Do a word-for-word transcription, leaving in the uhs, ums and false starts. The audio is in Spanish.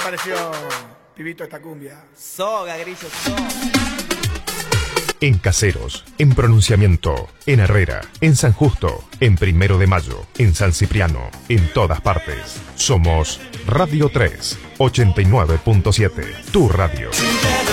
pareció, pibito, esta cumbia? Soga, Grillo, soga. En Caseros, en Pronunciamiento, en Herrera, en San Justo, en Primero de Mayo, en San Cipriano, en todas partes. Somos Radio tres, ochenta y nueve punto siete, tu radio.